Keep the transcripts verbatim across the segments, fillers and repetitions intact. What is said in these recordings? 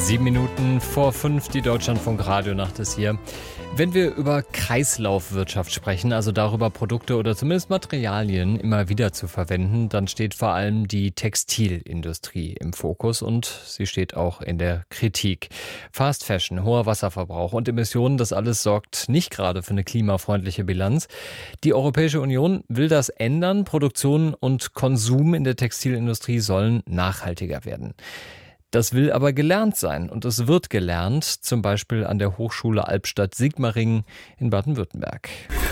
Sieben Minuten vor fünf, die Deutschlandfunk-Radionacht ist hier. Wenn wir über Kreislaufwirtschaft sprechen, also darüber, Produkte oder zumindest Materialien immer wieder zu verwenden, dann steht vor allem die Textilindustrie im Fokus und sie steht auch in der Kritik. Fast Fashion, hoher Wasserverbrauch und Emissionen, das alles sorgt nicht gerade für eine klimafreundliche Bilanz. Die Europäische Union will das ändern. Produktion und Konsum in der Textilindustrie sollen nachhaltiger werden. Das will aber gelernt sein und es wird gelernt, zum Beispiel an der Hochschule Albstadt-Sigmaringen in Baden-Württemberg.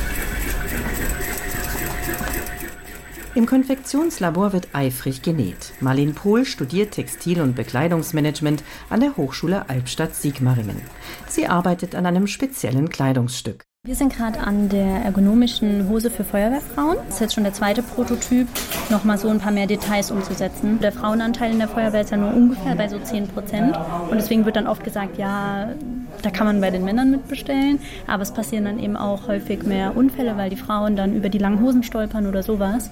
Im Konfektionslabor wird eifrig genäht. Marlene Pohl studiert Textil- und Bekleidungsmanagement an der Hochschule Albstadt-Sigmaringen. Sie arbeitet an einem speziellen Kleidungsstück. Wir sind gerade an der ergonomischen Hose für Feuerwehrfrauen. Das ist jetzt schon der zweite Prototyp, nochmal so ein paar mehr Details umzusetzen. Der Frauenanteil in der Feuerwehr ist ja nur ungefähr bei so zehn Prozent. Und deswegen wird dann oft gesagt, ja, da kann man bei den Männern mitbestellen. Aber es passieren dann eben auch häufig mehr Unfälle, weil die Frauen dann über die langen Hosen stolpern oder sowas.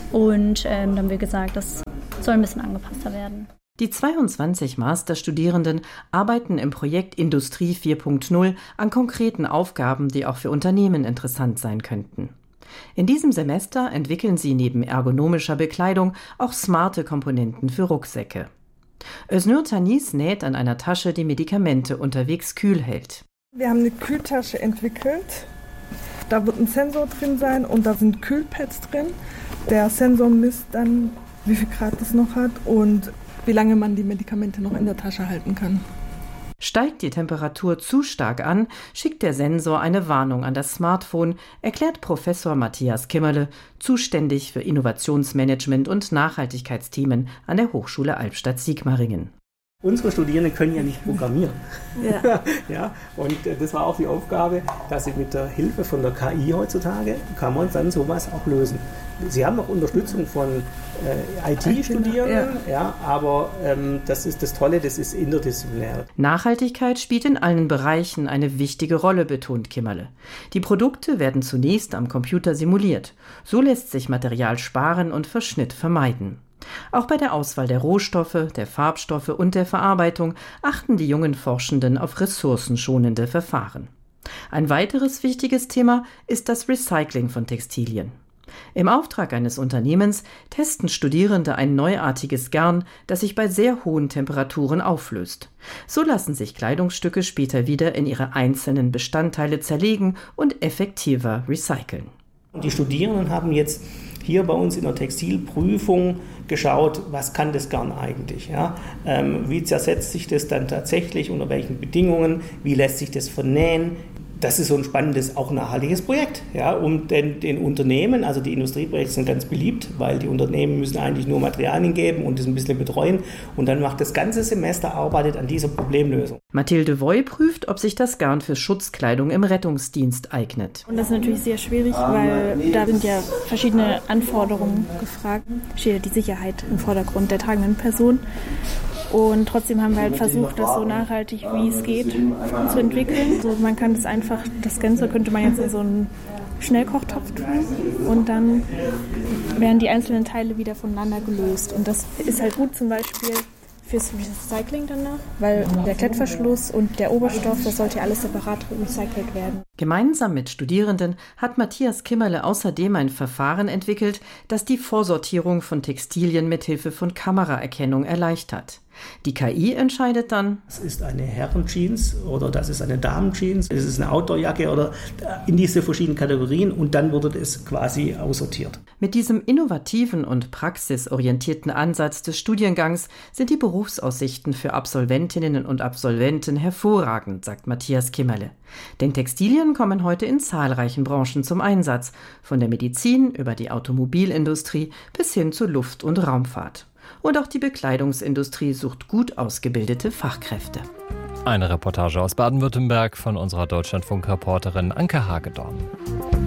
Und ähm, dann haben wir gesagt, das soll ein bisschen angepasster werden. Die zweiundzwanzig Masterstudierenden arbeiten im Projekt Industrie vier Punkt null an konkreten Aufgaben, die auch für Unternehmen interessant sein könnten. In diesem Semester entwickeln sie neben ergonomischer Bekleidung auch smarte Komponenten für Rucksäcke. Öznur Tanis näht an einer Tasche, die Medikamente unterwegs kühl hält. Wir haben eine Kühltasche entwickelt. Da wird ein Sensor drin sein und da sind Kühlpads drin. Der Sensor misst dann, wie viel Grad es noch hat und wie lange man die Medikamente noch in der Tasche halten kann. Steigt die Temperatur zu stark an, schickt der Sensor eine Warnung an das Smartphone, erklärt Professor Matthias Kimmerle, zuständig für Innovationsmanagement und Nachhaltigkeitsthemen an der Hochschule Albstadt-Sigmaringen. Unsere Studierenden können ja nicht programmieren. Ja. ja, und das war auch die Aufgabe, dass sie mit der Hilfe von der K I heutzutage, kann man dann sowas auch lösen. Sie haben noch Unterstützung von äh, I T-Studierenden, ja. ja, aber ähm, das ist das Tolle, das ist interdisziplinär. Nachhaltigkeit spielt in allen Bereichen eine wichtige Rolle, betont Kimmerle. Die Produkte werden zunächst am Computer simuliert. So lässt sich Material sparen und Verschnitt vermeiden. Auch bei der Auswahl der Rohstoffe, der Farbstoffe und der Verarbeitung achten die jungen Forschenden auf ressourcenschonende Verfahren. Ein weiteres wichtiges Thema ist das Recycling von Textilien. Im Auftrag eines Unternehmens testen Studierende ein neuartiges Garn, das sich bei sehr hohen Temperaturen auflöst. So lassen sich Kleidungsstücke später wieder in ihre einzelnen Bestandteile zerlegen und effektiver recyceln. Die Studierenden haben jetzt hier bei uns in der Textilprüfung geschaut, was kann das Garn eigentlich? Ja? Ähm, wie zersetzt sich das dann tatsächlich, unter welchen Bedingungen, wie lässt sich das vernähen? Das ist so ein spannendes, auch nachhaltiges Projekt. Ja? Um den, den Unternehmen, also die Industrieprojekte sind ganz beliebt, weil die Unternehmen müssen eigentlich nur Materialien geben und das ein bisschen betreuen. Und dann macht das ganze Semester arbeitet an dieser Problemlösung. Mathilde Voy prüft, ob sich das Garn für Schutzkleidung im Rettungsdienst eignet. Und das ist natürlich sehr schwierig, weil da sind ja verschiedene Anforderungen gefragt. Steht ja die Sicherheit im Vordergrund der tragenden Person. Und trotzdem haben wir halt versucht, das so nachhaltig wie es geht zu entwickeln. Also man kann das einfach, das Ganze könnte man jetzt in so einen Schnellkochtopf tun und dann werden die einzelnen Teile wieder voneinander gelöst. Und das ist halt gut zum Beispiel fürs Recycling danach, weil der Klettverschluss und der Oberstoff, das sollte ja alles separat recycelt werden. Gemeinsam mit Studierenden hat Matthias Kimmerle außerdem ein Verfahren entwickelt, das die Vorsortierung von Textilien mithilfe von Kameraerkennung erleichtert. Die K I entscheidet dann, das ist eine Herrenjeans oder das ist eine Damenjeans, das ist eine Outdoorjacke oder in diese verschiedenen Kategorien und dann wurde das quasi aussortiert. Mit diesem innovativen und praxisorientierten Ansatz des Studiengangs sind die Berufsaussichten für Absolventinnen und Absolventen hervorragend, sagt Matthias Kimmerle. Denn Textilien kommen heute in zahlreichen Branchen zum Einsatz, von der Medizin über die Automobilindustrie bis hin zur Luft- und Raumfahrt. Und auch die Bekleidungsindustrie sucht gut ausgebildete Fachkräfte. Eine Reportage aus Baden-Württemberg von unserer Deutschlandfunk-Reporterin Anke Hagedorn.